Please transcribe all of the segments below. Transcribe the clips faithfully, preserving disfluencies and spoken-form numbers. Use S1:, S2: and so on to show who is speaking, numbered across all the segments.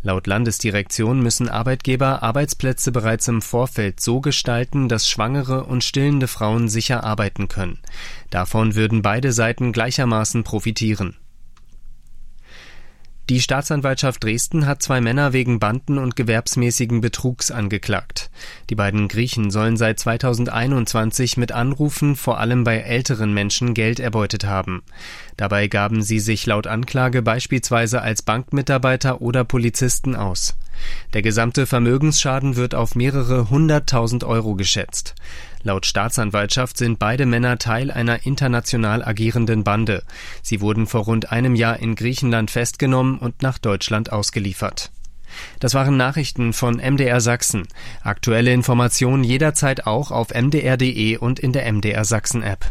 S1: Laut Landesdirektion müssen Arbeitgeber Arbeitsplätze bereits im Vorfeld so gestalten, dass schwangere und stillende Frauen sicher arbeiten können. Davon würden beide Seiten gleichermaßen profitieren. Die Staatsanwaltschaft Dresden hat zwei Männer wegen Banden- und gewerbsmäßigen Betrugs angeklagt. Die beiden Griechen sollen seit zweitausendeinundzwanzig mit Anrufen vor allem bei älteren Menschen Geld erbeutet haben. Dabei gaben sie sich laut Anklage beispielsweise als Bankmitarbeiter oder Polizisten aus. Der gesamte Vermögensschaden wird auf mehrere hunderttausend Euro geschätzt. Laut Staatsanwaltschaft sind beide Männer Teil einer international agierenden Bande. Sie wurden vor rund einem Jahr in Griechenland festgenommen und nach Deutschland ausgeliefert. Das waren Nachrichten von M D R Sachsen. Aktuelle Informationen jederzeit auch auf m d r punkt d e und in der M D R Sachsen App.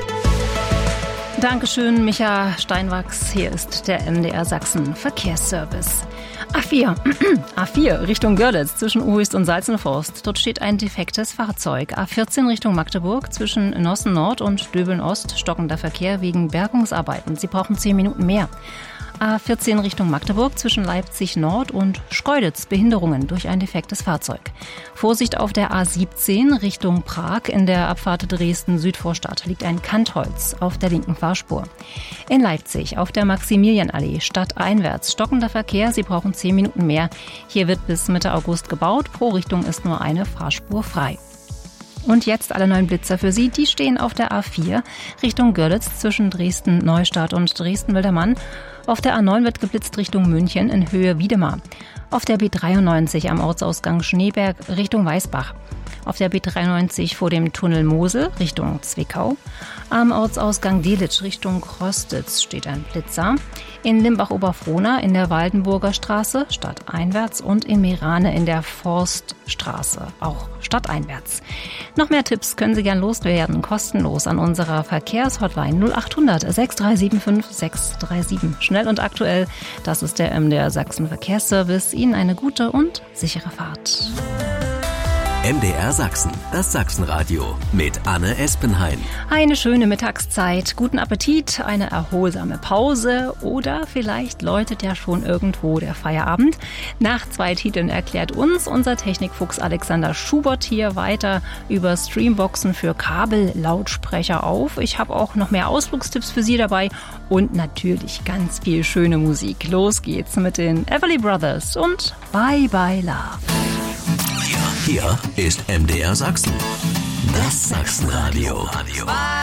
S2: Dankeschön, Micha Steinwachs. Hier ist der M D R Sachsen Verkehrsservice. A vier, A vier Richtung Görlitz zwischen Uhyst und Salzenforst. Dort steht ein defektes Fahrzeug. A vierzehn Richtung Magdeburg zwischen Nossen Nord und Döbeln Ost stockender Verkehr wegen Bergungsarbeiten. Sie brauchen zehn Minuten mehr. A vierzehn Richtung Magdeburg zwischen Leipzig Nord und Schkeuditz Behinderungen durch ein defektes Fahrzeug. Vorsicht auf der A siebzehn Richtung Prag in der Abfahrt Dresden-Südvorstadt liegt ein Kantholz auf der linken Fahrspur. In Leipzig auf der Maximilianallee stadteinwärts stockender Verkehr, Sie brauchen zehn Minuten mehr. Hier wird bis Mitte August gebaut, pro Richtung ist nur eine Fahrspur frei. Und jetzt alle neuen Blitzer für Sie, die stehen auf der A vier Richtung Görlitz zwischen Dresden-Neustadt und Dresden-Wildermann. Auf der A neun wird geblitzt Richtung München in Höhe Wiedemar. Auf der B dreiundneunzig am Ortsausgang Schneeberg Richtung Weißbach. Auf der B dreiundneunzig vor dem Tunnel Mosel Richtung Zwickau. Am Ortsausgang Delitzsch Richtung Krostitz steht ein Blitzer. In Limbach-Oberfrohna in der Waldenburger Straße stadteinwärts und in Merane in der Forststraße auch stadteinwärts. Noch mehr Tipps können Sie gern loswerden, kostenlos an unserer Verkehrshotline null acht hundert sechs drei sieben fünf sechs drei sieben. Schnell und aktuell, das ist der M D R Sachsen Verkehrsservice. Ihnen eine gute und sichere Fahrt.
S3: M D R Sachsen, das Sachsenradio mit Anne Espenhain.
S2: Eine schöne Mittagszeit, guten Appetit, eine erholsame Pause oder vielleicht läutet ja schon irgendwo der Feierabend. Nach zwei Titeln erklärt uns unser Technikfuchs Alexander Schubert hier weiter über Streamboxen für Kabellautsprecher auf. Ich habe auch noch mehr Ausflugstipps für Sie dabei und natürlich ganz viel schöne Musik. Los geht's mit den Everly Brothers und Bye Bye Love.
S3: Hier ist M D R Sachsen, das Sachsenradio.